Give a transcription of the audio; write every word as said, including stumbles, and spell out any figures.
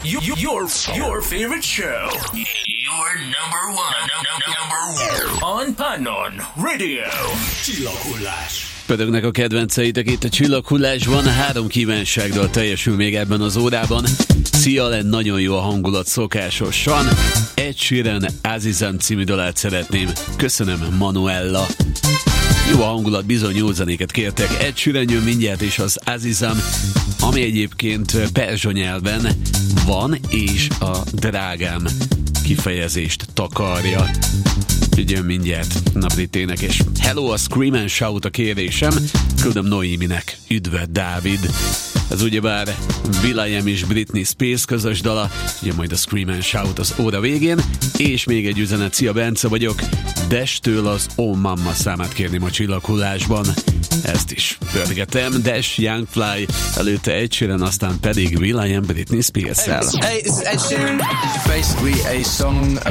your, your, your favorite show. Your number one. Number one. On Pannon Radio. Csillaghullás. Pödögnek a kedvenceitek itt a Csillaghullásban. Három kívánsággal teljesül még ebben az órában. Szia, Len, nagyon jó a hangulat szokásosan. Ed Sheeran Azizam című dalát szeretném. Köszönöm, Manuela. Jó a hangulat, bizony jó zenéket kértek. Ed Sheeran jön mindjárt, és az Azizam, ami egyébként perzsa nyelven van, és a drágám kifejezést takarja. Jön mindjárt Naprit énekes. Hello, a Scream and Shout a kérésem. Küldöm Noéminek. Üdve, Dávid. Ez ugyebár will.i.am és Britney Spears közös dala. Jön majd a Scream and Shout az óra végén. És még egy üzenet. Szia, Bence vagyok. Dash-től az Oh Mama számát kérném a Csillaghullásban. Ezt is pörgetem. Dash, Young Fly, előtte Ed Sheeran, aztán pedig will.i.am Britney Spears-szel. Hey, this is Ed Sheeran. Basically a song